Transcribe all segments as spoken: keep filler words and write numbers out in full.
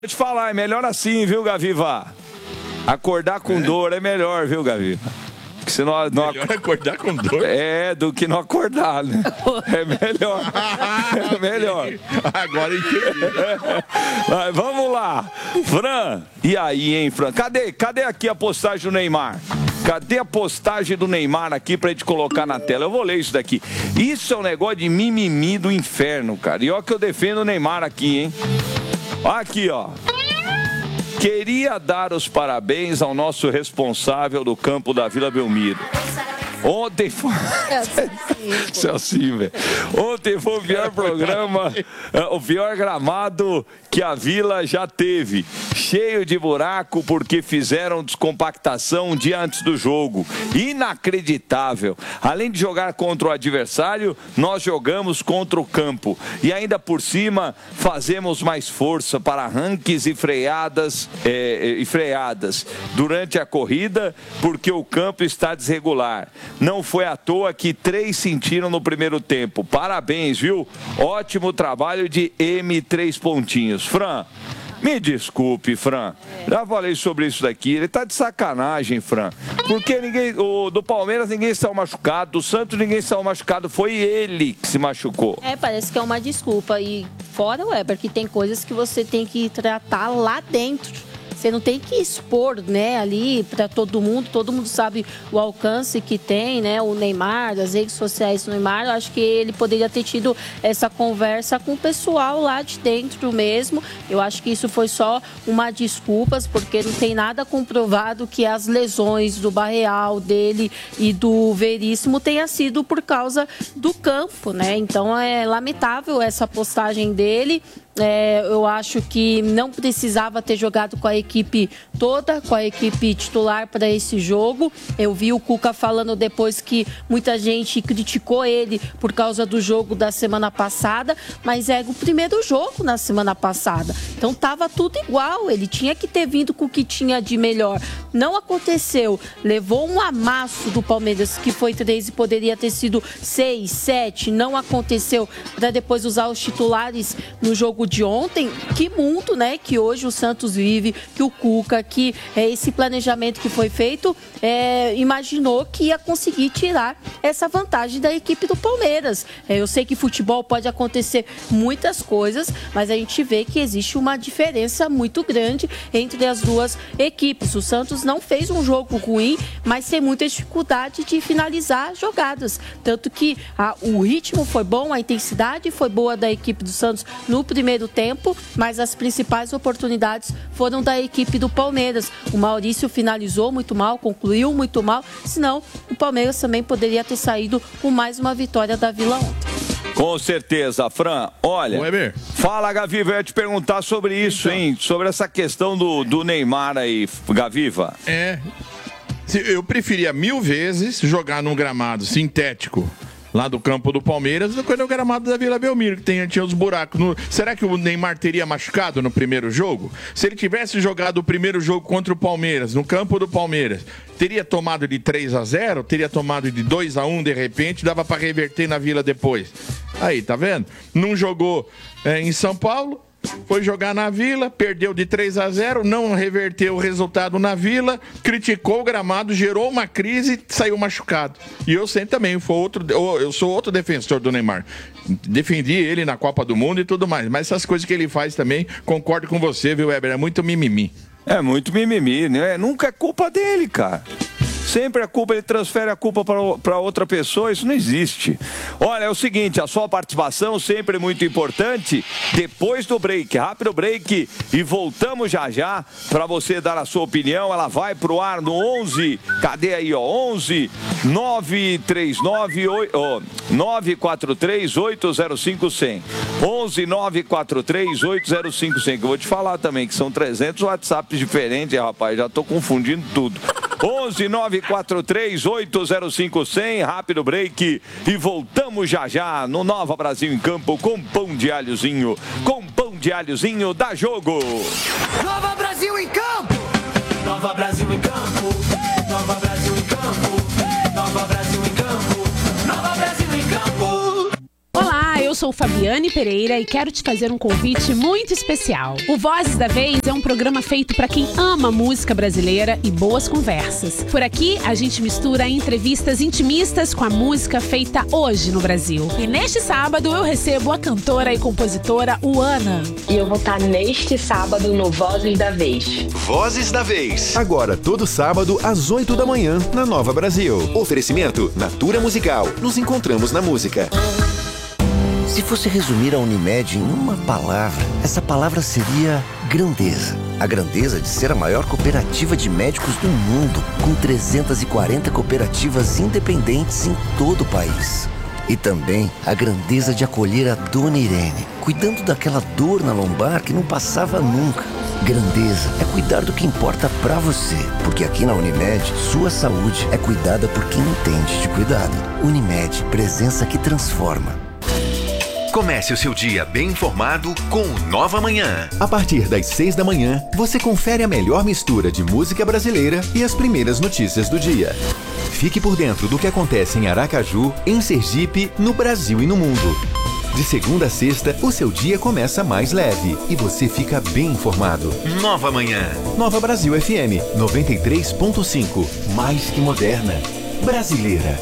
Vou te falar, é melhor assim, viu, Gaviva? Acordar com é? dor é melhor, viu, Gaviva? Porque senão, não... Melhor acordar com dor? É, do que não acordar, né? É melhor. É melhor. Agora entendi. Mas vamos lá. Fran, e aí, hein, Fran? Cadê, cadê aqui a postagem do Neymar? Cadê a postagem do Neymar aqui pra gente colocar na tela? Eu vou ler isso daqui. Isso é um negócio de mimimi do inferno, cara. E ó que eu defendo o Neymar aqui, hein? Aqui, ó. Queria dar os parabéns ao nosso responsável do campo da Vila Belmiro. Ontem foi... Celcinho, velho. Ontem foi o pior programa, o pior gramado que a Vila já teve. Cheio de buraco porque fizeram descompactação um dia antes do jogo. Inacreditável. Além de jogar contra o adversário, nós jogamos contra o campo. E ainda por cima, fazemos mais força para arranques e freadas, é, e freadas durante a corrida, porque o campo está desregular. Não foi à toa que três sentiram no primeiro tempo. Parabéns, viu? Ótimo trabalho de M três pontinhos. Fran, me desculpe, Fran. Já falei sobre isso daqui. Ele tá de sacanagem, Fran. Porque ninguém, o, do Palmeiras ninguém saiu machucado, do Santos ninguém saiu machucado. Foi ele que se machucou. É, parece que é uma desculpa. E fora, Weber, que tem coisas que você tem que tratar lá dentro. Você não tem que expor, né, ali para todo mundo. Todo mundo sabe o alcance que tem, né, o Neymar, as redes sociais do Neymar. Eu acho que ele poderia ter tido essa conversa com o pessoal lá de dentro mesmo. Eu acho que isso foi só uma desculpa, porque não tem nada comprovado que as lesões do Barreal, dele e do Veríssimo tenha sido por causa do campo, né? Então é lamentável essa postagem dele. É, eu acho que não precisava ter jogado com a equipe toda, com a equipe titular para esse jogo. Eu vi o Cuca falando depois que muita gente criticou ele por causa do jogo da semana passada, mas é o primeiro jogo na semana passada. Então estava tudo igual, ele tinha que ter vindo com o que tinha de melhor. Não aconteceu, levou um amasso do Palmeiras, que foi três e poderia ter sido seis, sete, não aconteceu, para depois usar os titulares no jogo de ontem. Que mundo, né, que hoje o Santos vive, que o Cuca, que é, esse planejamento que foi feito, é, imaginou que ia conseguir tirar essa vantagem da equipe do Palmeiras. É, eu sei que futebol pode acontecer muitas coisas, mas a gente vê que existe uma diferença muito grande entre as duas equipes. O Santos não fez um jogo ruim, mas tem muita dificuldade de finalizar jogadas. Tanto que a, o ritmo foi bom, a intensidade foi boa da equipe do Santos no primeiro tempo, mas as principais oportunidades foram da equipe do Palmeiras. O Maurício finalizou muito mal, concluiu muito mal, senão o Palmeiras também poderia ter saído com mais uma vitória da Vila ontem. Com certeza, Fran. Olha, Weber. Fala, Gaviva, eu ia te perguntar sobre isso, então. hein? Sobre essa questão do, do Neymar aí, Gaviva. É, eu preferia mil vezes jogar num gramado sintético lá do campo do Palmeiras, do que no gramado da Vila Belmiro, que tem, tinha os buracos. No... Será que o Neymar teria machucado no primeiro jogo? Se ele tivesse jogado o primeiro jogo contra o Palmeiras, no campo do Palmeiras, teria tomado de três a zero? Teria tomado de dois a um de repente? Dava para reverter na Vila depois. Aí, tá vendo? Não jogou é, em São Paulo, foi jogar na Vila, perdeu de três a zero, não reverteu o resultado na Vila, criticou o gramado, gerou uma crise, saiu machucado. E eu sempre também, foi outro, eu sou outro defensor do Neymar. Defendi ele na Copa do Mundo e tudo mais, mas essas coisas que ele faz também, concordo com você, viu, Weber? É muito mimimi. É muito mimimi, né? Nunca é culpa dele, cara. Sempre a culpa, ele transfere a culpa para outra pessoa, isso não existe. Olha, é o seguinte, a sua participação sempre muito importante. Depois do break, rápido break, e voltamos já já para você dar a sua opinião. Ela vai pro ar no onze, cadê aí, ó, onze nove três nove nove quatro três oito zero cinco zero zero. onze nove quatro três oito zero cinco zero zero. Que eu vou te falar também que são trezentos WhatsApps diferentes, rapaz, já tô confundindo tudo. onze nove quatro três oito zero cinco zero zero, rápido break e voltamos já já no Nova Brasil em Campo com pão de alhozinho, com pão de alhozinho dá jogo. Nova Brasil em Campo, Nova Brasil em Campo, Nova Brasil em Campo, Nova Brasil em Campo, Nova Brasil em Campo. Olá, eu sou Fabiane Pereira e quero te fazer um convite muito especial. O Vozes da Vez é um programa feito para quem ama música brasileira e boas conversas. Por aqui, a gente mistura entrevistas intimistas com a música feita hoje no Brasil. E neste sábado eu recebo a cantora e compositora Uana. E eu vou estar neste sábado no Vozes da Vez. Vozes da Vez. Agora, todo sábado, às oito da manhã, na Nova Brasil. Oferecimento Natura Musical. Nos encontramos na música. Se fosse resumir a Unimed em uma palavra, essa palavra seria grandeza. A grandeza de ser a maior cooperativa de médicos do mundo, com trezentas e quarenta cooperativas independentes em todo o país. E também a grandeza de acolher a Dona Irene, cuidando daquela dor na lombar que não passava nunca. Grandeza é cuidar do que importa pra você, porque aqui na Unimed, sua saúde é cuidada por quem entende de cuidado. Unimed, presença que transforma. Comece o seu dia bem informado com o Nova Manhã. A partir das seis da manhã, você confere a melhor mistura de música brasileira e as primeiras notícias do dia. Fique por dentro do que acontece em Aracaju, em Sergipe, no Brasil e no mundo. De segunda a sexta, o seu dia começa mais leve e você fica bem informado. Nova Manhã. Nova Brasil F M, noventa e três ponto cinco. Mais que moderna. Brasileira.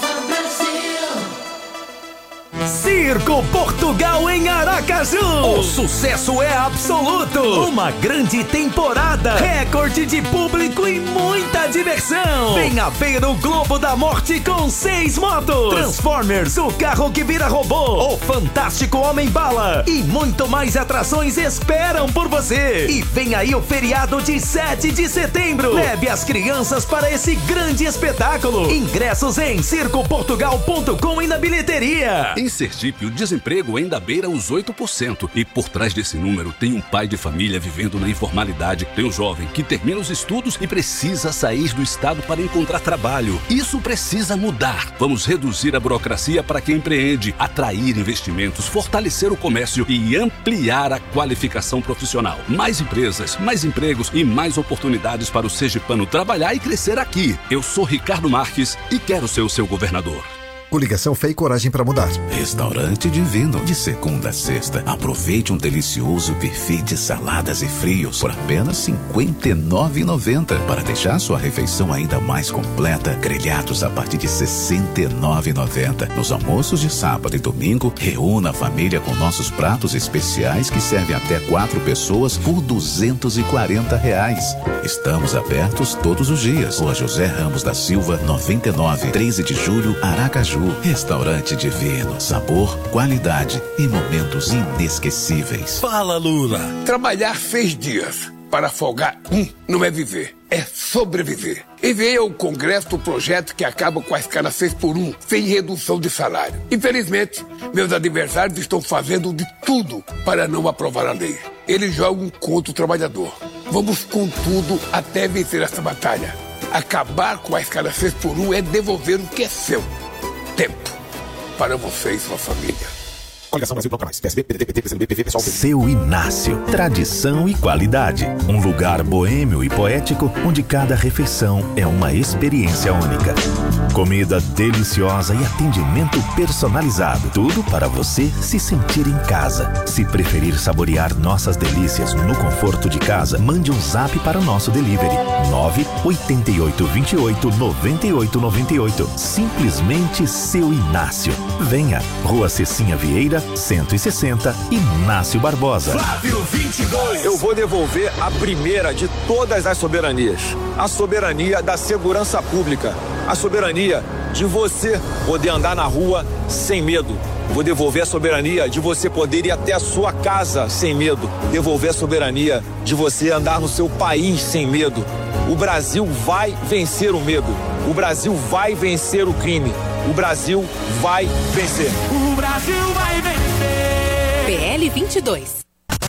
Circo Portugal em Aracaju. O sucesso é absoluto. Uma grande temporada, recorde de público e muita diversão. Venha ver o Globo da Morte com seis motos, Transformers, o carro que vira robô, o fantástico Homem-Bala e muito mais atrações esperam por você. E vem aí o feriado de sete de setembro. Leve as crianças para esse grande espetáculo. Ingressos em circo portugal ponto com e na bilheteria. Em Sergipe, o desemprego ainda beira os oito por cento. E por trás desse número tem um pai de família vivendo na informalidade. Tem um jovem que termina os estudos e precisa sair do estado para encontrar trabalho. Isso precisa mudar. Vamos reduzir a burocracia para quem empreende, atrair investimentos, fortalecer o comércio e ampliar a qualificação profissional. Mais empresas, mais empregos e mais oportunidades para o sergipano trabalhar e crescer aqui. Eu sou Ricardo Marques e quero ser o seu governador. Coligação Fé e Coragem para Mudar. Restaurante Divino, de segunda a sexta. Aproveite um delicioso buffet de saladas e frios por apenas cinquenta e nove reais e noventa centavos. Para deixar sua refeição ainda mais completa, grelhados a partir de sessenta e nove reais e noventa centavos. Nos almoços de sábado e domingo, reúna a família com nossos pratos especiais que servem até quatro pessoas por duzentos e quarenta reais. Estamos abertos todos os dias. Rua José Ramos da Silva, noventa e nove, treze de julho, Aracaju. Restaurante Divino, sabor, qualidade e momentos inesquecíveis. Fala, Lula. Trabalhar seis dias para folgar um não é viver, é sobreviver. Enviei ao Congresso o projeto que acaba com a escala seis por um, sem redução de salário. Infelizmente, meus adversários estão fazendo de tudo para não aprovar a lei. Eles jogam contra o trabalhador. Vamos com tudo até vencer essa batalha. Acabar com a escala seis por um é devolver o que é seu. Tempo para você e sua família. Coligação Brasil Proclamais. P S B, P D T, P T, P C do B, P V, Pessoal. Seu Inácio. Tradição e qualidade. Um lugar boêmio e poético onde cada refeição é uma experiência única. Comida deliciosa e atendimento personalizado. Tudo para você se sentir em casa. Se preferir saborear nossas delícias no conforto de casa, mande um zap para o nosso delivery. nove oito oito, dois oito, nove oito nove oito. Simplesmente Seu Inácio. Venha. Rua Cecinha Vieira, cento e sessenta, Inácio Barbosa. Flávio vinte e dois. Eu vou devolver a primeira de todas as soberanias. A soberania da segurança pública. A soberania de você poder andar na rua sem medo. Vou devolver a soberania de você poder ir até a sua casa sem medo. Devolver a soberania de você andar no seu país sem medo. O Brasil vai vencer o medo. O Brasil vai vencer o crime. O Brasil vai vencer. O Brasil vai vencer. P L vinte e dois.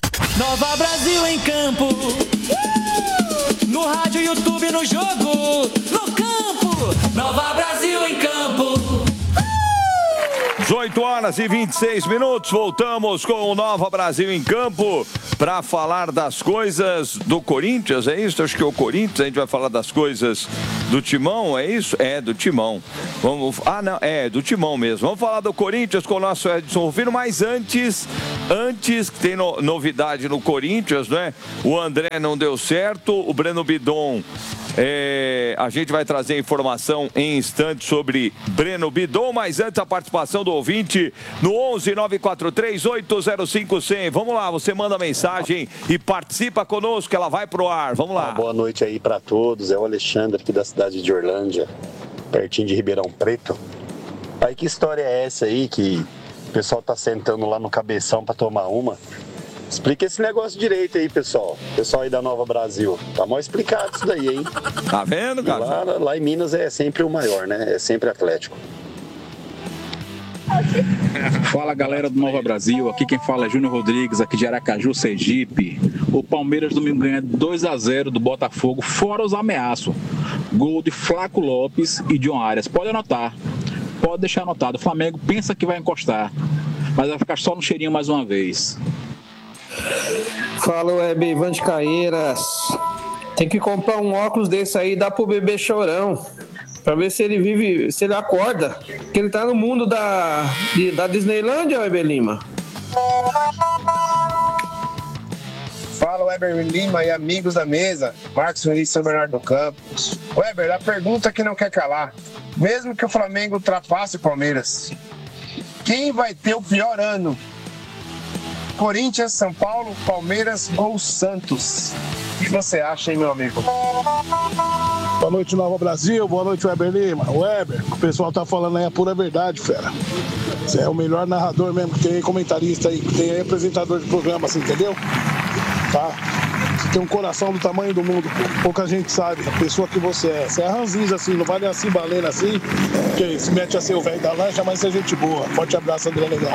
Nova Brasil em campo. No rádio, YouTube, no jogo. No campo. Nova Brasil em campo. dezoito oito horas e vinte e seis minutos, voltamos com o Nova Brasil em Campo para falar das coisas do Corinthians, é isso? Acho que é o Corinthians, a gente vai falar das coisas do Timão, é isso? É, do Timão. Vamos, ah, não, é, do Timão mesmo. Vamos falar do Corinthians com o nosso Edson Rufino, mas antes, antes que tem no, novidade no Corinthians, né? O André não deu certo, o Breno Bidon, é, a gente vai trazer informação em instantes sobre Breno Bidon, mas antes a participação do ouvinte no onze nove quatro três oito zero cinco zero zero. Vamos lá, você manda mensagem e participa conosco, ela vai pro ar. Vamos lá. Uma boa noite aí para todos, é o Alexandre aqui da cidade de Orlândia, pertinho de Ribeirão Preto. Aí que história é essa aí que o pessoal tá sentando lá no cabeção para tomar uma? Explica esse negócio direito aí, pessoal. Pessoal aí da Nova Brasil. Tá mal explicado isso daí, hein? Tá vendo, cara? Lá, lá em Minas é sempre o maior, né? É sempre Atlético. Fala, galera do Nova Brasil. Aqui quem fala é Júnior Rodrigues, aqui de Aracaju, Sergipe. O Palmeiras domingo ganha dois a zero do Botafogo, fora os ameaços. Gol de Flaco Lopes e John Arias. Pode anotar. Pode deixar anotado. O Flamengo pensa que vai encostar, mas vai ficar só no cheirinho mais uma vez. Fala, Web, Ivan de Caeiras. Tem que comprar um óculos desse aí e dar pro bebê Chorão, pra ver se ele vive, se ele acorda, que ele tá no mundo da, de, da Disneylândia, Weber Lima. Fala, Weber Lima e amigos da mesa, Marcos Vinícius São Bernardo do Campo. Weber, a pergunta que não quer calar: mesmo que o Flamengo ultrapasse o Palmeiras, quem vai ter o pior ano? Corinthians, São Paulo, Palmeiras ou Santos? O que você acha, hein, meu amigo? Boa noite, Nova Brasil. Boa noite, Weber Lima. Weber, o pessoal tá falando aí a pura verdade, fera. Você é o melhor narrador mesmo que tem, comentarista aí, que tem aí apresentador de programa, assim, entendeu? Tá? Você tem um coração do tamanho do mundo, pouca gente sabe a pessoa que você é. Você é ranzinza, assim, não vale assim, balena assim, que se mete a ser o velho da lancha, mas é gente boa. Forte abraço, André Legal.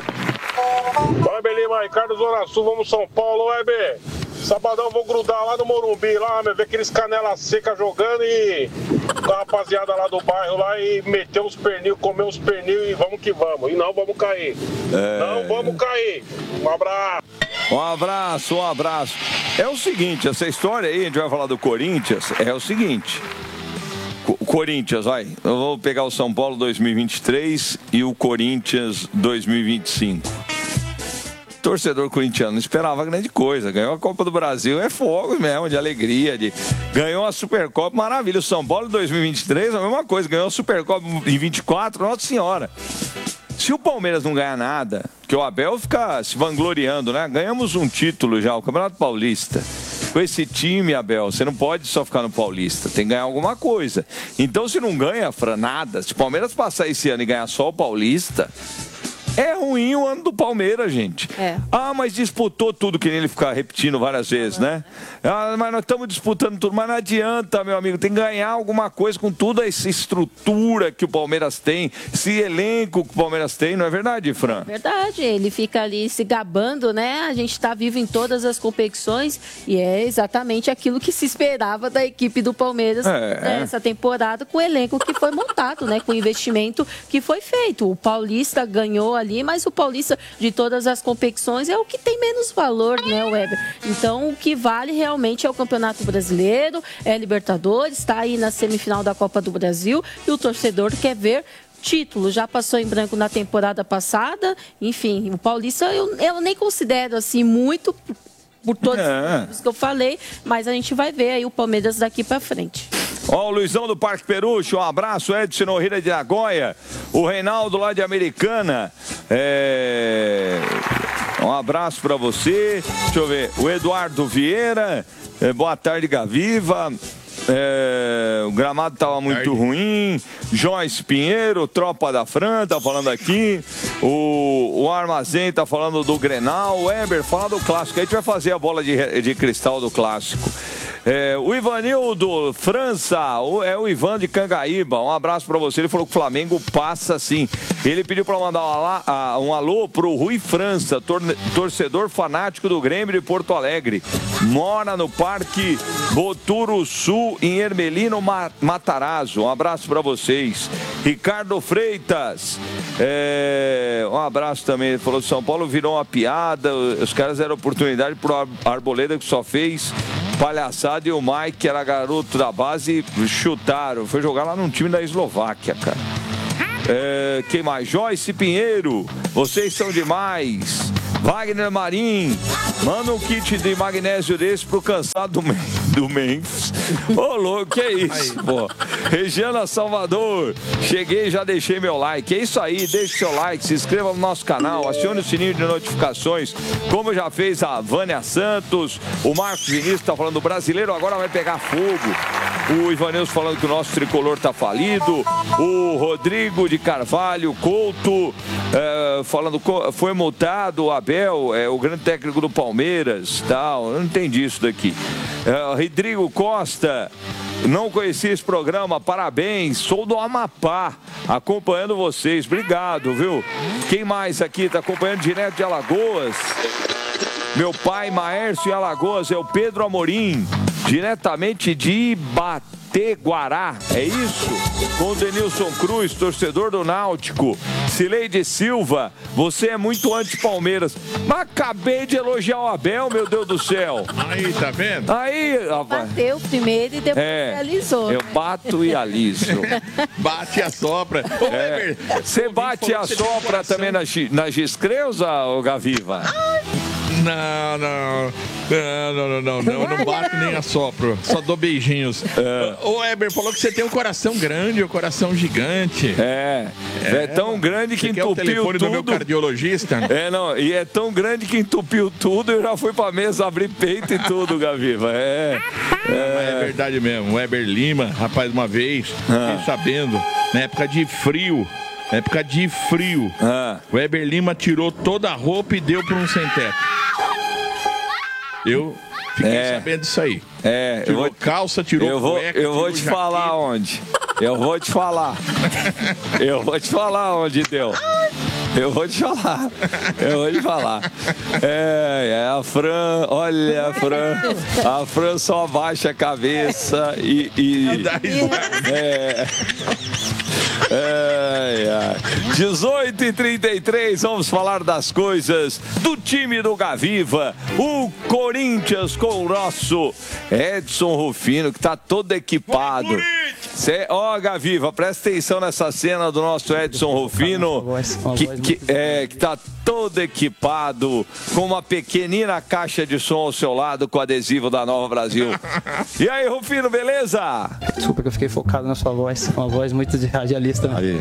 Weber Lima, Ricardo Zona Sul, vamos São Paulo, Weber. Sabadão vou grudar lá no Morumbi, lá, meu, ver aqueles canela seca jogando e com a rapaziada lá do bairro lá e meter uns pernil, comer uns pernil e vamos que vamos. E não vamos cair. É... Não vamos cair. Um abraço. Um abraço, um abraço. É o seguinte, essa história aí, a gente vai falar do Corinthians, é o seguinte. O Corinthians, vai, eu vou pegar o São Paulo dois mil e vinte e três e o Corinthians dois mil e vinte e cinco. Torcedor corintiano não esperava grande coisa. Ganhou a Copa do Brasil, é fogo mesmo, de alegria. De... Ganhou a Supercopa, maravilha. O São Paulo em dois mil e vinte e três, a mesma coisa. Ganhou a Supercopa em vinte e quatro, nossa senhora. Se o Palmeiras não ganhar nada, que o Abel fica se vangloriando, né? Ganhamos um título já, o Campeonato Paulista. Com esse time, Abel, você não pode só ficar no Paulista, tem que ganhar alguma coisa. Então, se não ganha, Fran, nada. Se o Palmeiras passar esse ano e ganhar só o Paulista... É ruim o ano do Palmeiras, gente. É. Ah, mas disputou tudo, que nem ele ficar repetindo várias vezes, né? Ah, mas nós estamos disputando tudo. Mas não adianta, meu amigo. Tem que ganhar alguma coisa com toda essa estrutura que o Palmeiras tem, esse elenco que o Palmeiras tem, não é verdade, Fran? É verdade. Ele fica ali se gabando, né? A gente está vivo em todas as competições e é exatamente aquilo que se esperava da equipe do Palmeiras é. nessa temporada, com o elenco que foi montado, né? Com o investimento que foi feito. O Paulista ganhou ali, mas o Paulista de todas as competições é o que tem menos valor, né, Weber? Então, o que vale realmente é o Campeonato Brasileiro, é a Libertadores, está aí na semifinal da Copa do Brasil e o torcedor quer ver título. Já passou em branco na temporada passada, enfim, o Paulista eu, eu nem considero assim muito por todos é. os que eu falei, mas a gente vai ver aí o Palmeiras daqui para frente. Ó, o Luizão do Parque Perucho, um abraço, Edson Norrida de Nagoya, o Reinaldo lá de Americana, é... um abraço pra você, deixa eu ver, o Eduardo Vieira, é... boa tarde, Gaviva, é... o gramado tava muito ruim, Joyce Pinheiro, Tropa da Fran, tá falando aqui, o, o Armazém tá falando do Grenal, o Weber fala do Clássico, a gente vai fazer a bola de, de cristal do Clássico. É, o Ivanildo França, o, é o Ivan de Cangaíba, um abraço pra você. Ele falou que o Flamengo passa sim. Ele pediu pra mandar um, alá, um alô pro Rui França, tor torcedor fanático do Grêmio de Porto Alegre. Mora no Parque Boturo Sul, em Ermelino Matarazzo. Um abraço pra vocês. Ricardo Freitas, é, um abraço também. Ele falou que São Paulo virou uma piada. Os caras deram oportunidade pro Arboleda, que só fez palhaçada, e o Mike, que era garoto da base, chutaram. Foi jogar lá num time da Eslováquia, cara. É, quem mais? Joyce Pinheiro, vocês são demais. Wagner Marim, manda um kit de magnésio desse pro cansado do, do Memphis. Ô, louco, que é isso, pô. Regiana Salvador, cheguei e já deixei meu like. É isso aí, deixe seu like, se inscreva no nosso canal, acione o sininho de notificações, como já fez a Vânia Santos. O Marcos Vinícius tá falando, o brasileiro agora vai pegar fogo. O Ivanilson falando que o nosso tricolor tá falido. O Rodrigo de Carvalho Couto é, falando, foi multado o Abel, é, o grande técnico do Palmeiras, tal. Eu não entendi isso daqui. É, Rodrigo Costa, não conheci esse programa, parabéns, sou do Amapá, acompanhando vocês, obrigado, viu? Quem mais aqui tá acompanhando direto de Alagoas? Meu pai, Maércio em Alagoas, é o Pedro Amorim, diretamente de Ibateguará, é isso? Com o Denilson Cruz, torcedor do Náutico. Cileide Silva, você é muito anti-Palmeiras. Mas acabei de elogiar o Abel, meu Deus do céu. Aí, tá vendo? Aí, rapaz. Bateu primeiro e depois é, alisou. Eu bato e aliso. Bate e assopra. É. Você bate e assopra também na, na Giscreusa, ô Gaviva? Não, não, não, não, não, não, eu não bato nem assopro, só dou beijinhos. É. O Weber falou que você tem um coração grande, um coração gigante. É, é, é tão grande que entupiu tudo. Quer o telefone do meu cardiologista? É, não, e é tão grande que entupiu tudo e já fui pra mesa abrir peito e tudo, Gaviva. É, é. é verdade mesmo, o Weber Lima, rapaz, uma vez, ah. fiquei sabendo, na época de frio, na época de frio, ah. o Weber Lima tirou toda a roupa e deu para um sem-teto. Eu fiquei é, sabendo disso aí. É, tirou eu vou, calça, tirou eu vou, cueca, eu vou tirou te jaqueta. falar onde. Eu vou te falar. Eu vou te falar onde deu. Eu vou te falar. Eu vou te falar. É, é a Fran, olha a Fran. A Fran só abaixa a cabeça e. e é. É, é. dezoito e trinta e três, vamos falar das coisas do time do Gaviva. O Corinthians com o nosso Edson Rufino, que tá todo equipado. Cê, ó, Gaviva, presta atenção nessa cena do nosso Edson Rufino, que, que, é, que tá todo equipado, com uma pequenina caixa de som ao seu lado, com adesivo da Nova Brasil. E aí, Rufino, beleza? Desculpa que eu fiquei focado na sua voz, uma voz muito de radialista. Aí.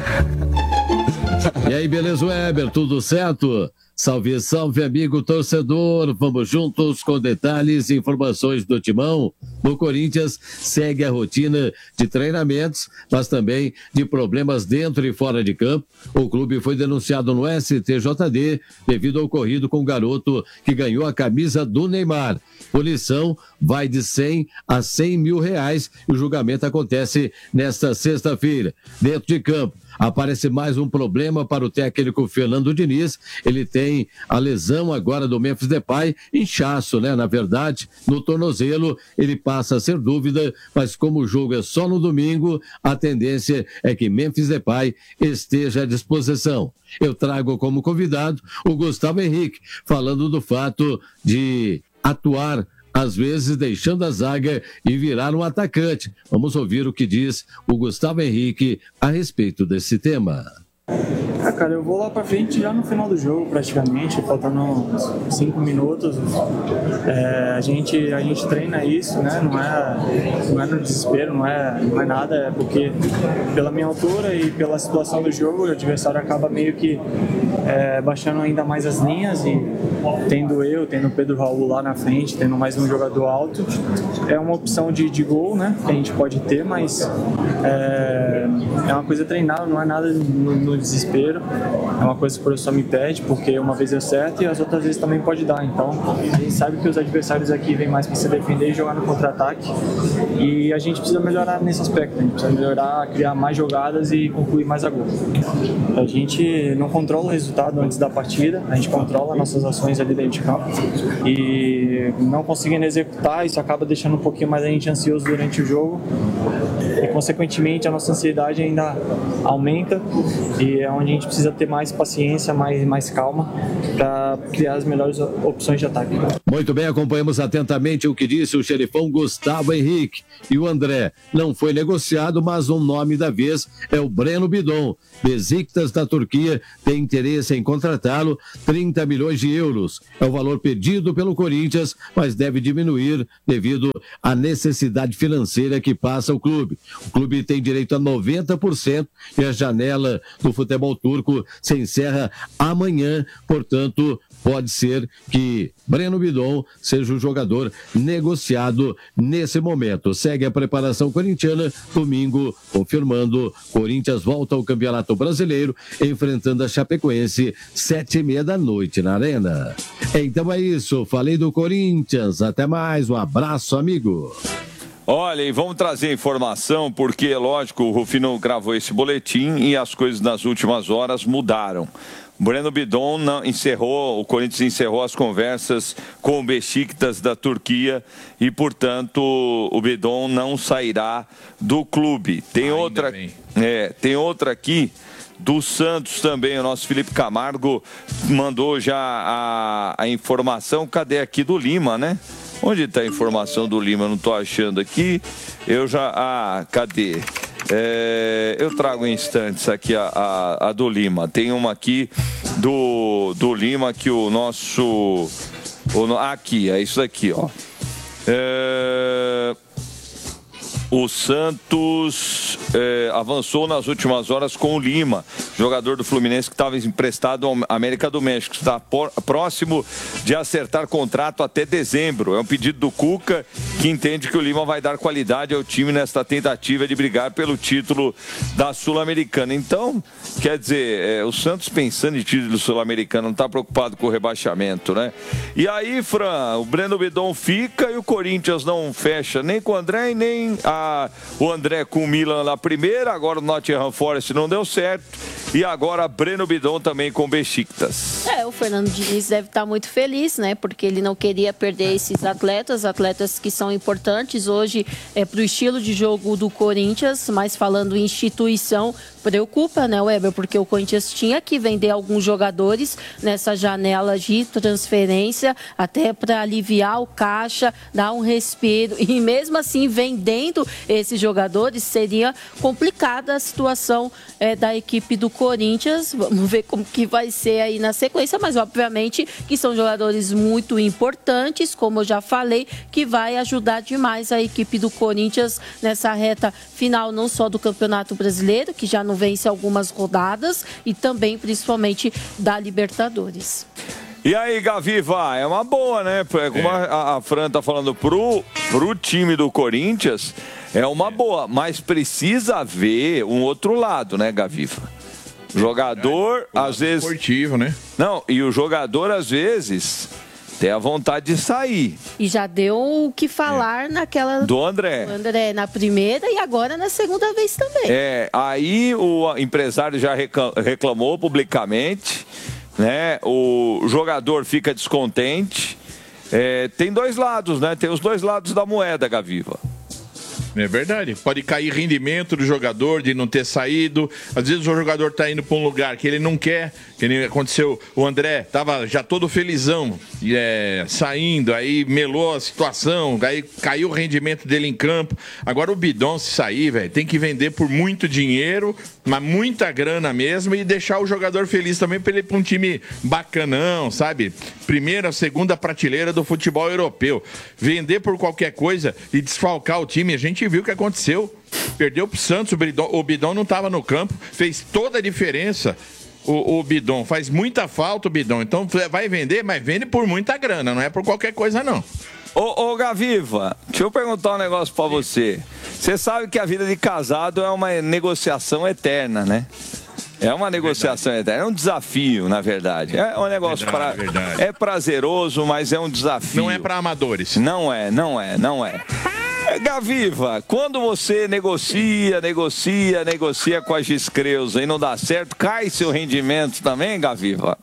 E aí, beleza, Weber, tudo certo? Salve, salve, amigo torcedor. Vamos juntos com detalhes e informações do Timão. O Corinthians segue a rotina de treinamentos, mas também de problemas dentro e fora de campo. O clube foi denunciado no S T J D devido ao ocorrido com o garoto que ganhou a camisa do Neymar. Punição vai de cem a cem mil reais e o julgamento acontece nesta sexta-feira. Dentro de campo, aparece mais um problema para o técnico Fernando Diniz. Ele tem a lesão agora do Memphis Depay, inchaço, né? Na verdade, no tornozelo, ele passa a ser dúvida, mas como o jogo é só no domingo, a tendência é que Memphis Depay esteja à disposição. Eu trago como convidado o Gustavo Henrique, falando do fato de atuar às vezes deixando a zaga e virar um atacante. Vamos ouvir o que diz o Gustavo Henrique a respeito desse tema. Ah, cara, eu vou lá pra frente já no final do jogo, praticamente, faltando cinco minutos. É, a, gente, a gente treina isso, né? Não é, não é no desespero, não é, não é nada, é porque pela minha altura e pela situação do jogo, o adversário acaba meio que é, baixando ainda mais as linhas e tendo eu, tendo o Pedro Raul lá na frente, tendo mais um jogador alto, é uma opção de, de gol, né? Que a gente pode ter, mas é, é uma coisa treinada, não é nada no, no desespero. É uma coisa que o professor me pede, porque uma vez deu certo e as outras vezes também pode dar. Então, a gente sabe que os adversários aqui vêm mais para se defender e jogar no contra-ataque. E a gente precisa melhorar nesse aspecto. A gente precisa melhorar, criar mais jogadas e concluir mais a gol. A gente não controla o resultado antes da partida, a gente controla nossas ações ali dentro de campo. E não conseguindo executar, isso acaba deixando um pouquinho mais a gente ansioso durante o jogo. E, consequentemente, a nossa ansiedade ainda aumenta e é onde a gente precisa ter mais paciência, mais, mais calma para criar as melhores opções de ataque. Muito bem, acompanhamos atentamente o que disse o xerifão Gustavo Henrique. E o André não foi negociado, mas o nome da vez é o Breno Bidon. Besiktas da Turquia tem interesse em contratá-lo, trinta milhões de euros. É o valor pedido pelo Corinthians, mas deve diminuir devido à necessidade financeira que passa o clube. O clube tem direito a noventa por cento e a janela do futebol turco se encerra amanhã, portanto, pode ser que Breno Bidon seja o jogador negociado nesse momento. Segue a preparação corintiana, domingo, confirmando, Corinthians volta ao Campeonato Brasileiro, enfrentando a Chapecoense, sete e meia da noite na Arena. Então é isso, falei do Corinthians, até mais, um abraço, amigo. Olha, e vamos trazer informação, porque, lógico, o Rufino gravou esse boletim e as coisas nas últimas horas mudaram. Breno Bidon não, encerrou, o Corinthians encerrou as conversas com o Besiktas da Turquia e, portanto, o Bidon não sairá do clube. Tem Ainda outra, bem. é, tem outra aqui do Santos também, o nosso Felipe Camargo mandou já a, a informação, cadê aqui do Lima, né? Onde está a informação do Lima? Eu não estou achando aqui. Eu já... Ah, cadê? É, eu trago em instantes aqui a, a, a do Lima. Tem uma aqui do, do Lima que o nosso... O, aqui, é isso aqui, ó. É, o Santos é, avançou nas últimas horas com o Lima, jogador do Fluminense que estava emprestado ao América do México. Está por, próximo de acertar contrato até dezembro. É um pedido do Cuca, que entende que o Lima vai dar qualidade ao time nesta tentativa de brigar pelo título da Sul-Americana. Então, quer dizer, é, o Santos pensando em título sul-americano, não está preocupado com o rebaixamento, né? E aí, Fran, o Breno Bidon fica e o Corinthians não fecha nem com o André e nem a o André com o Milan na primeira, agora o Nottingham Forest não deu certo e agora Breno Bidon também com o Besiktas. É, o Fernando Diniz deve estar muito feliz, né? Porque ele não queria perder esses atletas, atletas que são importantes hoje é, para o estilo de jogo do Corinthians, mas falando em instituição, preocupa, né, Weber? Porque o Corinthians tinha que vender alguns jogadores nessa janela de transferência, até para aliviar o caixa, dar um respiro. E mesmo assim, vendendo esses jogadores, seria complicada a situação é, da equipe do Corinthians. Vamos ver como que vai ser aí na sequência, mas obviamente que são jogadores muito importantes, como eu já falei, que vai ajudar demais a equipe do Corinthians nessa reta final, não só do Campeonato Brasileiro, que já não vence algumas rodadas, e também, principalmente, da Libertadores. E aí, Gaviva, é uma boa, né? Como é. a, a Fran tá falando pro, pro time do Corinthians, é uma boa, mas precisa ver um outro lado, né, Gaviva? Jogador, é, às vezes... esportivo, né? Não, e o jogador, às vezes... tem a vontade de sair. E já deu o que falar é. naquela... Do André. Do André na primeira e agora na segunda vez também. É, aí o empresário já reclamou publicamente, né? O jogador fica descontente. É, tem dois lados, né? Tem os dois lados da moeda, Gaviva. É verdade. Pode cair rendimento do jogador de não ter saído. Às vezes o jogador tá indo para um lugar que ele não quer. Que nem aconteceu, o André tava já todo felizão, é, saindo, aí melou a situação, aí caiu o rendimento dele em campo. Agora o Bidon, se sair, velho, tem que vender por muito dinheiro, mas muita grana mesmo, e deixar o jogador feliz também para ele ir para um time bacanão, sabe? Primeira, segunda prateleira do futebol europeu. Vender por qualquer coisa e desfalcar o time, a gente viu o que aconteceu. Perdeu pro Santos, o Bidon, o Bidon não estava no campo, fez toda a diferença. O, o Bidon, faz muita falta o Bidon, então vai vender, mas vende por muita grana, não é por qualquer coisa não. Ô, ô Gaviva, deixa eu perguntar um negócio pra você. Você sabe que a vida de casado é uma negociação eterna, né? É uma negociação eterna, é um desafio, na verdade. É um negócio Verdade, pra... verdade. É prazeroso, mas é um desafio. Não é para amadores. Não é, não é, não é. É, Gaviva, quando você negocia, negocia, negocia com a Giscreusa e não dá certo, cai seu rendimento também, Gaviva?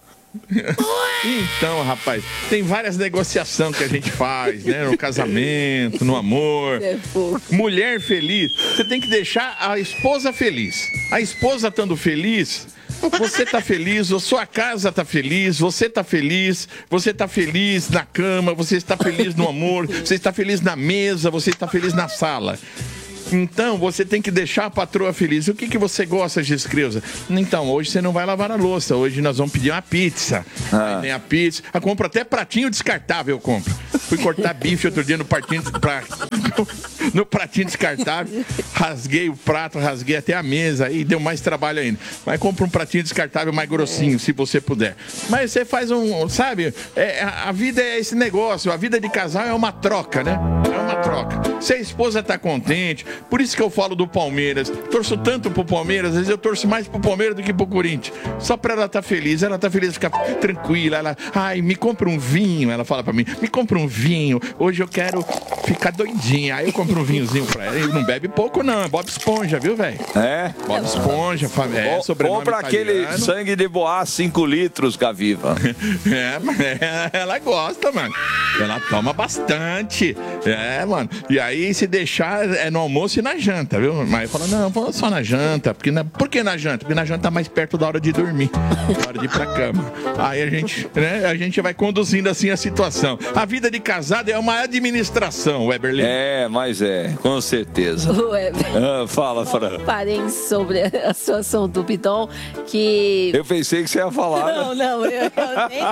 Então, rapaz, tem várias negociações que a gente faz, né? No casamento, no amor. Mulher feliz, você tem que deixar a esposa feliz. A esposa estando feliz, você tá feliz, a sua casa tá feliz, você tá feliz, você tá feliz na cama, você está feliz no amor, você está feliz na mesa, você está feliz na sala. Então, você tem que deixar a patroa feliz. O que, que você gosta, Giscreusa? Então, hoje você não vai lavar a louça. Hoje nós vamos pedir uma pizza. Ah. Aí vem a pizza. Eu compro até pratinho descartável, eu compro. Fui cortar bife outro dia no pratinho, pra, no pratinho descartável. Rasguei o prato, rasguei até a mesa. Aí deu mais trabalho ainda. Mas compra um pratinho descartável mais grossinho, se você puder. Mas você faz um, sabe? É, a, a vida é esse negócio. A vida de casal é uma troca, né? É uma troca. Se a esposa tá contente... Por isso que eu falo do Palmeiras. Torço tanto pro Palmeiras, às vezes eu torço mais pro Palmeiras do que pro Corinthians. Só pra ela estar tá feliz. Ela tá feliz, ficar tranquila. Ela, ai, me compra um vinho. Ela fala pra mim, me compra um vinho. Hoje eu quero ficar doidinha. Aí eu compro um vinhozinho pra ela. Ele não bebe pouco, não. É Bob Esponja, viu, velho? É? Bob Esponja. É, sobrenome compra aquele italiano. sangue de boa, cinco litros, Gaviva. É, mas ela gosta, mano. Ela toma bastante. É, mano. E aí, se deixar, é no almoço e na janta, viu? Mas fala, não, vou só na janta. Porque na... Por que na janta? Porque na janta tá mais perto da hora de dormir, da hora de ir pra cama. Aí a gente, né, a gente vai conduzindo assim a situação. A vida de casado é uma administração, Weberlin. É, mas é, com certeza. Weber. Ah, fala, Fran. Parem sobre a situação do Bidon, que... Eu pensei que você ia falar. Não, não, eu, eu nem...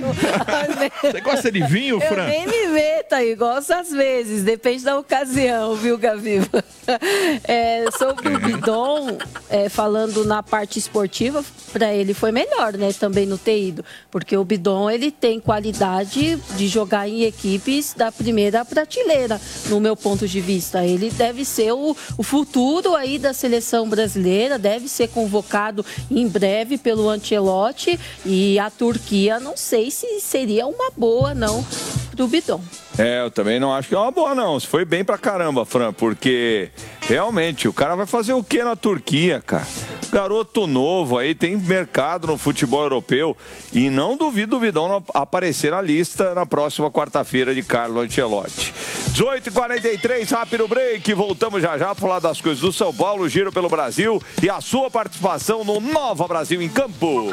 Eu, você gosta de vinho, Fran? Eu nem me meto aí, gosto às vezes, depende da ocasião, viu, Gaviva? É, sobre o Bidon, é, falando na parte esportiva, para ele foi melhor, né, também não ter ido, porque o Bidon, ele tem qualidade de jogar em equipes da primeira prateleira, no meu ponto de vista. Ele deve ser o, o futuro aí da seleção brasileira, deve ser convocado em breve pelo Ancelotti, e a Turquia, não sei se seria uma boa, não, pro Bidon. É, eu também não acho que é uma boa, não. Foi bem pra caramba, Fran, porque realmente o cara vai fazer o que na Turquia, cara? Garoto novo aí, tem mercado no futebol europeu e não duvido o Bidon aparecer na lista na próxima quarta-feira de Carlo Ancelotti. dezoito e quarenta e três, rápido break. Voltamos já já para falar das coisas do São Paulo, giro pelo Brasil e a sua participação no Nova Brasil em Campo.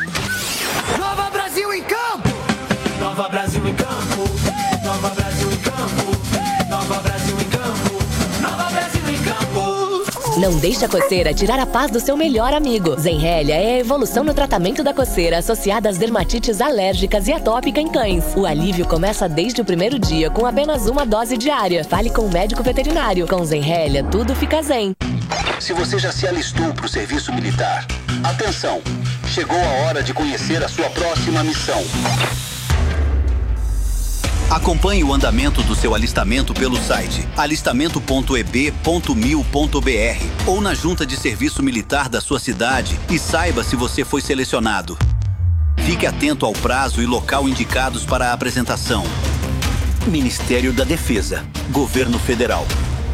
Nova Brasil em Campo! Nova Brasil em Campo! Nova Brasil em Campo! Nova Brasil em Campo! Nova Brasil em Campo! Não deixe a coceira tirar a paz do seu melhor amigo. Zenrelia é a evolução no tratamento da coceira associada às dermatites alérgicas e atópica em cães. O alívio começa desde o primeiro dia com apenas uma dose diária. Fale com o médico veterinário. Com Zenrelia, tudo fica zen. Se você já se alistou para o serviço militar, atenção! Chegou a hora de conhecer a sua próxima missão. Acompanhe o andamento do seu alistamento pelo site alistamento ponto e b ponto mil ponto b r ou na junta de serviço militar da sua cidade e saiba se você foi selecionado. Fique atento ao prazo e local indicados para a apresentação. Ministério da Defesa, Governo Federal.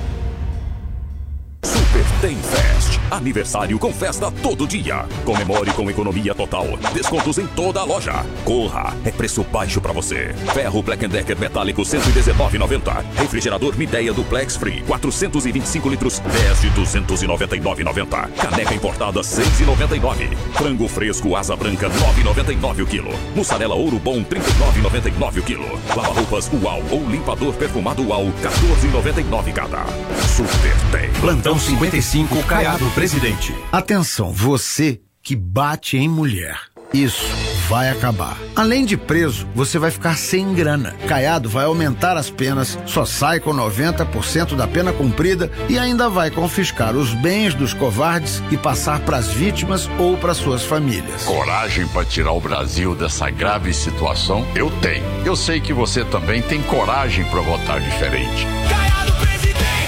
Super Tem Fest. Aniversário com festa todo dia. Comemore com economia total. Descontos em toda a loja. Corra, é preço baixo pra você. Ferro Black Decker metálico cento e dezenove reais e noventa centavos. Refrigerador Midea Duplex Free quatrocentos e vinte e cinco litros dez de duzentos e noventa e nove reais e noventa centavos. Caneca importada seis reais e noventa e nove centavos. Frango fresco asa branca nove reais e noventa e nove centavos o quilo. Mussarela ouro bom trinta e nove reais e noventa e nove centavos o quilo. Lava-roupas Uau ou limpador perfumado Uau quatorze reais e noventa e nove centavos cada. Super Tem. Plantão cinquenta e cinco, Caiado Presidente. Atenção, você que bate em mulher. Isso vai acabar. Além de preso, você vai ficar sem grana. Caiado vai aumentar as penas, só sai com noventa por cento da pena cumprida e ainda vai confiscar os bens dos covardes e passar para as vítimas ou para suas famílias. Coragem para tirar o Brasil dessa grave situação? Eu tenho. Eu sei que você também tem coragem para votar diferente. Caiado Presidente!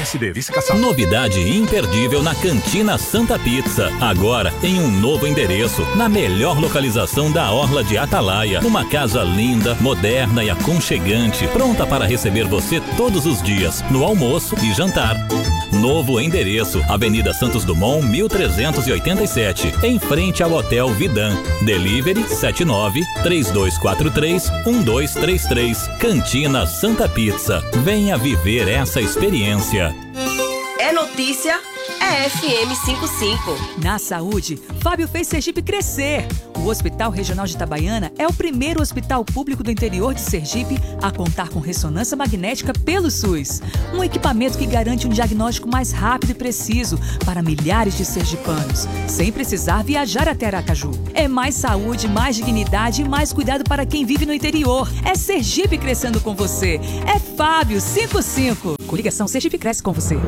S D, vice-caçado. Novidade imperdível na Cantina Santa Pizza. Agora em um novo endereço, na melhor localização da Orla de Atalaia. Uma casa linda, moderna e aconchegante, pronta para receber você todos os dias, no almoço e jantar. Novo endereço, Avenida Santos Dumont, mil trezentos e oitenta e sete, em frente ao Hotel Vidan. Delivery sete nove, três dois quatro três, um dois três três. Cantina Santa Pizza. Venha viver essa experiência. É notícia, é F M cinquenta e cinco. Na saúde, Fábio fez Sergipe crescer. O Hospital Regional de Itabaiana é o primeiro hospital público do interior de Sergipe a contar com ressonância magnética pelo SUS. Um equipamento que garante um diagnóstico mais rápido e preciso para milhares de sergipanos, sem precisar viajar até Aracaju. É mais saúde, mais dignidade e mais cuidado para quem vive no interior. É Sergipe crescendo com você. É Fábio cinquenta e cinco. Coligação Sergipe cresce com você.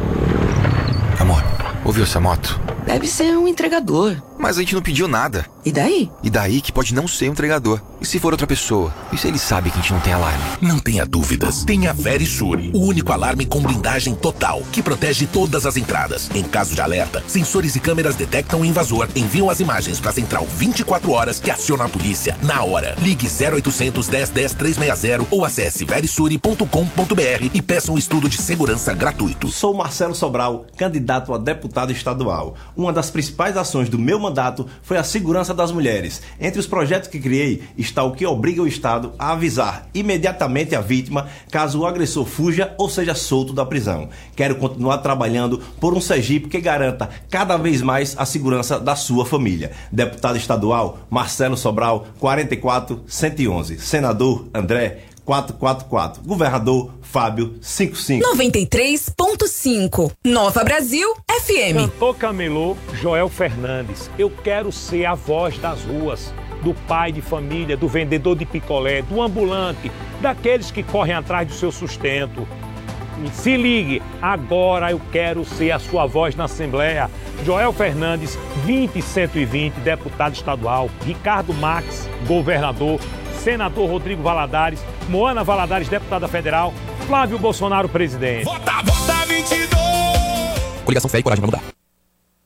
Amor, ouviu essa moto? Deve ser um entregador. Mas a gente não pediu nada. E daí? E daí que pode não ser um entregador. E se for outra pessoa? E se ele sabe que a gente não tem alarme? Não tenha dúvidas. Tenha Verisure, o único alarme com blindagem total, que protege todas as entradas. Em caso de alerta, sensores e câmeras detectam o invasor, enviam as imagens para a central vinte e quatro horas, que aciona a polícia na hora. Ligue zero oitocentos, dez, dez, trezentos e sessenta ou acesse verisure ponto com ponto br e peça um estudo de segurança gratuito. Sou Marcelo Sobral, candidato a deputado estadual. Uma das principais ações do meu mandato foi a segurança das mulheres. Entre os projetos que criei está o que obriga o Estado a avisar imediatamente a vítima caso o agressor fuja ou seja solto da prisão. Quero continuar trabalhando por um Sergipe que garanta cada vez mais a segurança da sua família. Deputado estadual Marcelo Sobral, quarenta e quatro, cento e onze. Senador André, quatrocentos e quarenta e quatro. Governador Fábio, cinquenta e cinco. noventa e três ponto cinco. Nova Brasil F M. Cantor camelô Joel Fernandes. Eu quero ser a voz das ruas, do pai de família, do vendedor de picolé, do ambulante, daqueles que correm atrás do seu sustento. Se ligue, agora eu quero ser a sua voz na Assembleia. Joel Fernandes, vinte cento e vinte, deputado estadual. Ricardo Max, governador. Senador Rodrigo Valadares, Moana Valadares, deputada federal, Flávio Bolsonaro, presidente. Vota, vota vinte e dois! Coligação Fé e Coragem vai mudar.